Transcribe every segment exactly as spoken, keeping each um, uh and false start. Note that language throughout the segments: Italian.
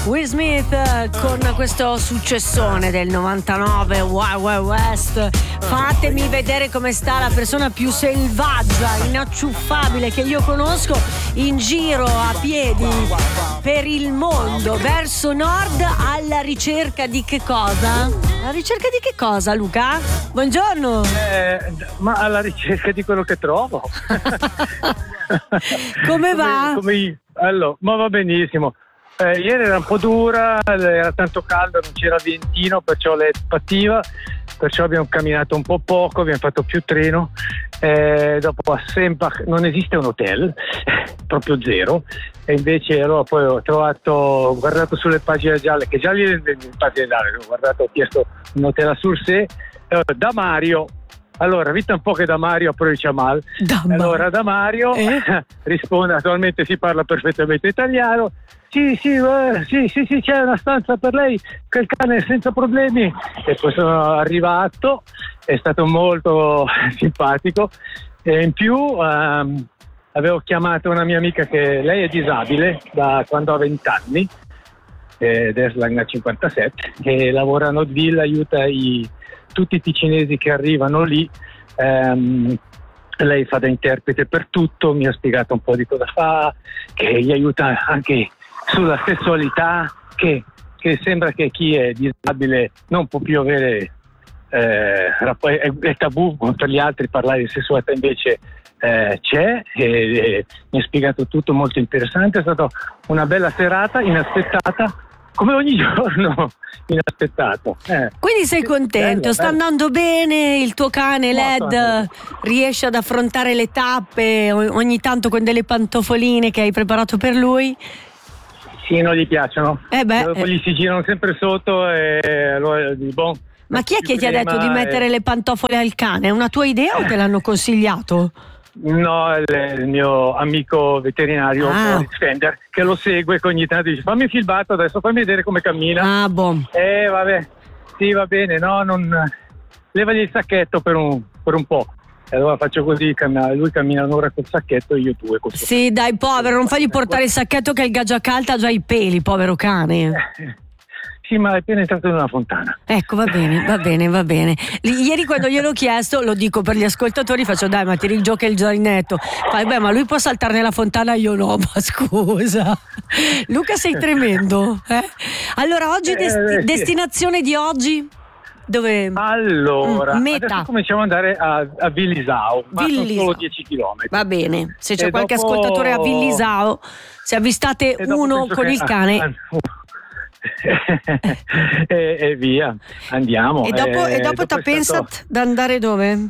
Will Smith con questo successone del novantanove, Wild Wild West. Fatemi vedere come sta la persona più selvaggia, inacciuffabile che io conosco, in giro a piedi per il mondo, verso nord, alla ricerca di che cosa? Alla ricerca di che cosa, Luca? Buongiorno. Eh, ma alla ricerca di quello che trovo. Come va? Come, come allora, ma va benissimo. Eh, ieri era un po' dura, era tanto caldo, non c'era ventino, perciò lei pativa, perciò abbiamo camminato un po' poco, abbiamo fatto più treno. Eh, dopo a Sempach non esiste un hotel, proprio zero, e invece allora poi ho trovato, ho guardato sulle pagine gialle, che già lì nelle pagine gialle, ho guardato, ho chiesto un hotel a Sursé, eh, da Mario. Allora, vita un po' che da Mario a provincia Mal. Da allora, da Mario eh? risponde, attualmente si parla perfettamente italiano. Sì, sì, eh, sì, sì, sì, c'è una stanza per lei, che il cane è senza problemi. E poi sono arrivato, è stato molto simpatico. E in più ehm, avevo chiamato una mia amica che lei è disabile da quando ha venti anni, ed è a cinquantasette, che lavora a Notville, aiuta i tutti i ticinesi che arrivano lì. ehm, lei fa da interprete per tutto, mi ha spiegato un po' di cosa fa, che gli aiuta anche sulla sessualità, che, che sembra che chi è disabile non può più avere eh, è, è tabù per gli altri parlare di sessualità, invece eh, c'è, e, e mi ha spiegato tutto, molto interessante. È stata una bella serata, inaspettata, come ogni giorno inaspettato. Eh. Quindi sei contento, bello, sta bello. andando bene, il tuo cane Molto Led anche. riesce ad affrontare le tappe ogni tanto con delle pantofoline che hai preparato per lui? Sì, non gli piacciono. Eh beh, Dopo eh. gli si girano sempre sotto e allora bon, ma chi è che ti ha detto di mettere e... le pantofole al cane? È una tua idea o te l'hanno consigliato? No, è il mio amico veterinario ah. Boris Fender, che lo segue, che ogni tanto dice fammi il filmato adesso, fammi vedere come cammina. Ah, boh. Eh vabbè, sì, va bene, no, non levagli il sacchetto per un, per un po'. E allora faccio così, lui cammina un'ora col sacchetto e io due. Col sì, sacchetto. Dai, povero, non fagli portare il sacchetto che il Gaggiacalta ha già i peli, povero cane. Eh. Sì, ma è appena entrato in una fontana. Ecco, va bene, va bene, va bene. Ieri quando gliel'ho chiesto, lo dico per gli ascoltatori, faccio dai, ma tiri il gioco e il zainetto. Fai, beh, ma lui può saltare nella fontana, io no, ma scusa. Luca, sei tremendo. Eh? Allora, oggi desti- eh, sì. destinazione di oggi? Dove? Allora, mm, meta. Adesso cominciamo ad andare a, a Villisao, ma Villisao. sono solo dieci chilometri. Va bene, se c'è e qualche dopo... ascoltatore a Villisao, se avvistate uno con che... il cane... Ah, e, e via, andiamo. E dopo, e, e dopo, dopo ti stato... pensato di andare dove?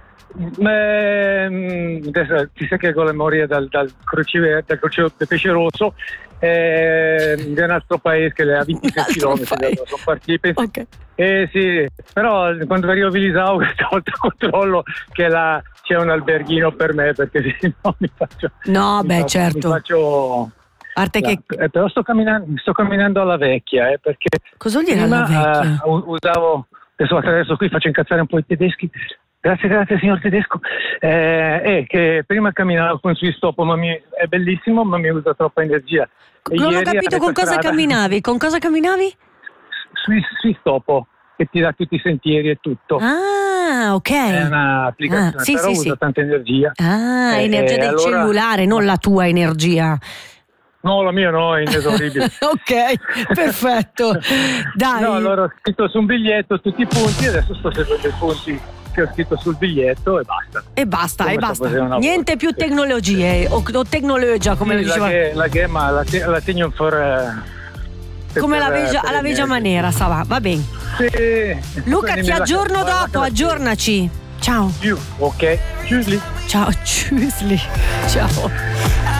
Eh, adesso ti sai che con la memoria dal, dal crociere dal crociere del Pesce Rosso eh, di un altro paese che è a ventisei chilometri sono partiti. Okay. Eh sì, però quando arrivo a Villisao questa volta controllo che là c'è un alberghino per me, perché se no mi faccio no mi beh faccio, certo mi faccio parte che... eh, però sto camminando sto camminando alla vecchia eh, perché cosa vuol dire prima, alla vecchia? Uh, usavo adesso attraverso qui faccio incazzare un po' i tedeschi. Grazie, grazie signor tedesco. Eh, eh, che prima camminavo con Swiss Stop, ma mi, è bellissimo, ma mi usa troppa energia. E non ho ieri capito con cosa strada, camminavi. Con cosa camminavi? Swiss, Swiss Stop, che ti dà tutti i sentieri e tutto. Ah, ok. È un'applicazione, ah, sì, però sì, usa sì. tanta energia. Ah, eh, energia eh, del allora... cellulare, non la tua energia. No, la mia no, è inesauribile. Ok, perfetto. Dai. No, allora ho scritto su un biglietto tutti i punti, adesso sto seguendo i punti che ho scritto sul biglietto e basta. E basta, come e basta. Niente più tecnologie o, o tecnologia, come sì, lo diceva. La, la gamma la, te, la tengo for, uh, come per, la vegia, per alla vegia maniera, sa va, va bene. Sì. Luca, ti aggiorno la, dopo, aggiornaci. Ciao. Ok, tschüssli. Ciao, tschüssli. Ciao.